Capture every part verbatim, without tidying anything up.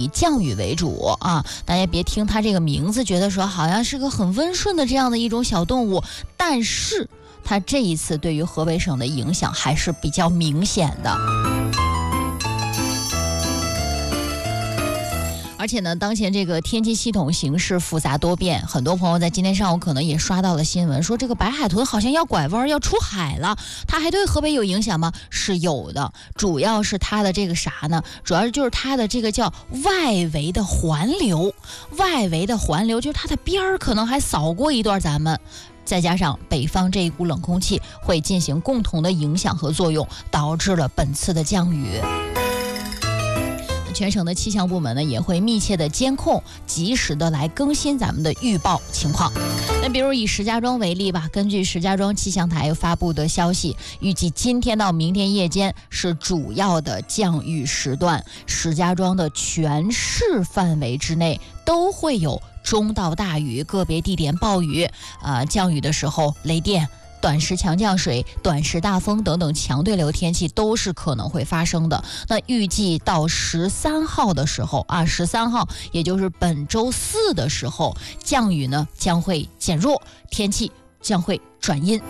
降雨为主啊。大家别听它这个名字觉得说好像是个很温顺的这样的一种小动物，但是它这一次对于河北省的影响还是比较明显的。而且呢，当前这个天气系统形势复杂多变，很多朋友在今天上午可能也刷到了新闻，说这个白海豚好像要拐弯要出海了，它还对河北有影响吗？是有的，主要是它的这个啥呢？主要就是它的这个叫外围的环流，外围的环流就是它的边儿可能还扫过一段咱们。再加上北方这一股冷空气会进行共同的影响和作用，导致了本次的降雨。全省的气象部门呢也会密切的监控，及时的来更新咱们的预报情况。那比如以石家庄为例吧，根据石家庄气象台发布的消息，预计今天到明天夜间是主要的降雨时段，石家庄的全市范围之内都会有中到大雨，个别地点暴雨，呃，降雨的时候雷电、短时强降水、短时大风等等强对流天气都是可能会发生的。那预计到十三号的时候啊，十三号也就是本周四的时候，降雨呢将会减弱，天气将会转阴。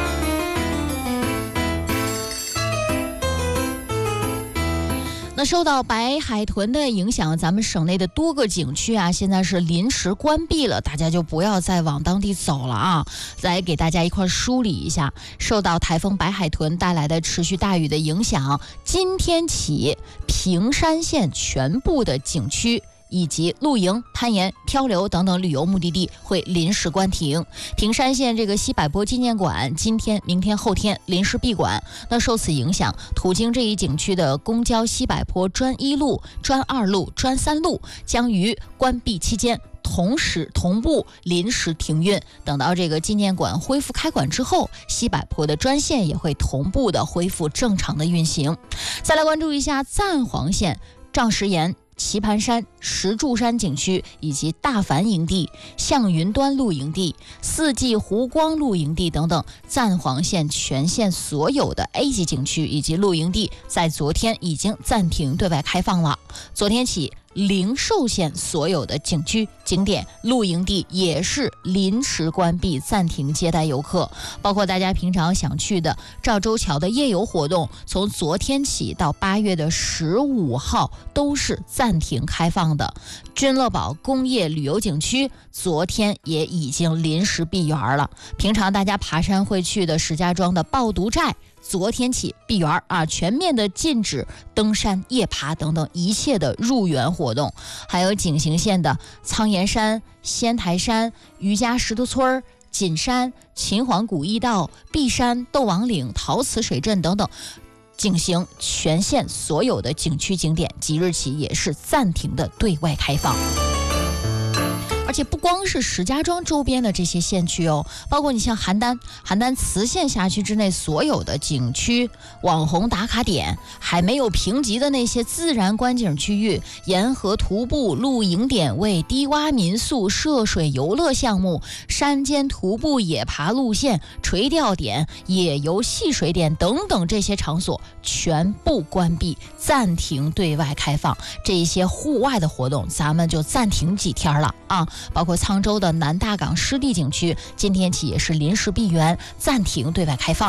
那受到白海豚的影响，咱们省内的多个景区啊，现在是临时关闭了，大家就不要再往当地走了啊！来给大家一块梳理一下，受到台风白海豚带来的持续大雨的影响，今天起，平山县全部的景区以及露营、攀岩、漂流等等旅游目的地会临时关停。平山县这个西柏坡纪念馆今天、明天、后天临时闭馆。那受此影响，途经这一景区的公交西柏坡专一路、专二路、专三路将于关闭期间同时同步临时停运。等到这个纪念馆恢复开馆之后，西柏坡的专线也会同步的恢复正常的运行。再来关注一下赞皇县丈石岩、棋盘山、石柱山景区以及大凡营地、象云端露营地、四季湖光露营地等等赞皇县全县所有的 A 级景区以及露营地在昨天已经暂停对外开放了。昨天起，灵寿县所有的景区、景点、露营地也是临时关闭，暂停接待游客。包括大家平常想去的赵州桥的夜游活动，从昨天起到八月的十五号都是暂停开放的。君乐堡工业旅游景区昨天也已经临时闭园了。平常大家爬山会去的石家庄的抱犊寨，昨天起闭园啊，全面的禁止登山、夜爬等等一切的入园活动。还有景行县的苍岩山、仙台山、余家石头村、锦山、秦皇古驿道、璧山、斗王岭、陶瓷水镇等等景行全县所有的景区景点即日起也是暂停的对外开放。而且不光是石家庄周边的这些县区哦，包括你像邯郸、邯郸磁县辖区之内所有的景区、网红打卡点，还没有评级的那些自然观景区域、沿河徒步露营点位、低洼民宿、涉水游乐项目、山间徒步野爬路线、垂钓点、野游戏水点等等这些场所全部关闭，暂停对外开放。这些户外的活动咱们就暂停几天了啊！包括沧州的南大港湿地景区，今天起也是临时闭园，暂停对外开放。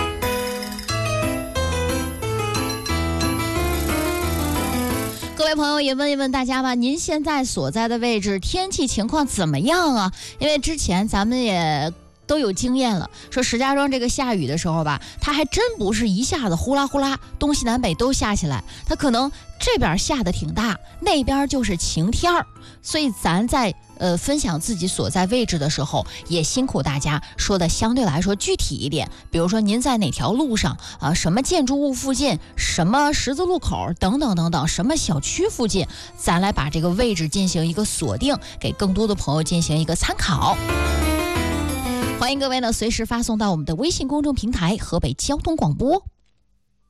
各位朋友也问一问大家吧，您现在所在的位置天气情况怎么样啊？因为之前咱们也都有经验了，说石家庄这个下雨的时候吧，它还真不是一下子呼啦呼啦东西南北都下起来，它可能这边下的挺大，那边就是晴天儿。所以咱在呃分享自己所在位置的时候，也辛苦大家说的相对来说具体一点，比如说您在哪条路上啊、呃，什么建筑物附近，什么十字路口等等等等，什么小区附近，咱来把这个位置进行一个锁定，给更多的朋友进行一个参考。欢迎各位呢随时发送到我们的微信公众平台河北交通广播。